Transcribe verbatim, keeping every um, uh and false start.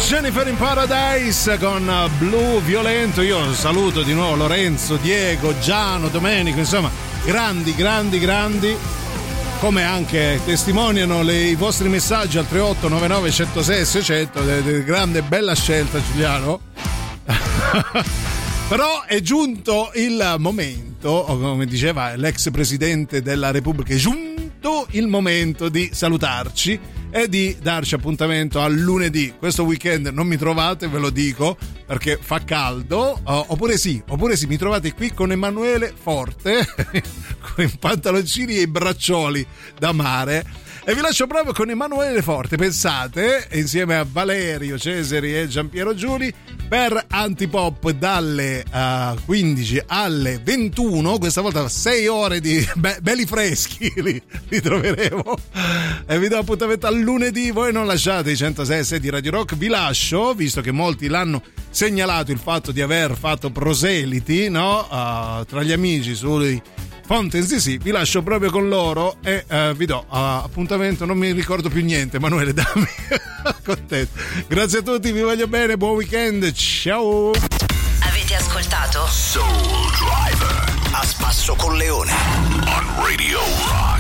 Jennifer in Paradise con Blu Violento. Io saluto di nuovo Lorenzo, Diego, Giano, Domenico, insomma grandi, grandi, grandi, come anche testimoniano le, i vostri messaggi al tre otto nove nove uno zero sei seicento. De, de, grande bella scelta, Giuliano. Però è giunto il momento, o come diceva l'ex presidente della Repubblica, è giunto il momento di salutarci e di darci appuntamento al lunedì. Questo weekend non mi trovate, ve lo dico, perché fa caldo, uh, oppure sì, oppure sì, mi trovate qui con Emanuele Forte con i pantaloncini e i braccioli da mare. E vi lascio proprio con Emanuele Forte, pensate, insieme a Valerio Cesari e Giampiero Giuli per Antipop dalle uh, quindici alle ventuno, questa volta sei ore di be- belli freschi li, li troveremo, e vi do appuntamento al lunedì. Voi non lasciate i centosei e sei di Radio Rock, vi lascio, visto che molti l'hanno segnalato il fatto di aver fatto proseliti, no? Uh, tra gli amici sui Fontaine's D C, vi lascio proprio con loro e uh, vi do uh, appuntamento. Non mi ricordo più niente, Emanuele, dammi contento. Grazie a tutti, vi voglio bene, buon weekend, ciao. Avete ascoltato Soul Driver a spasso con Leone on Radio Rock.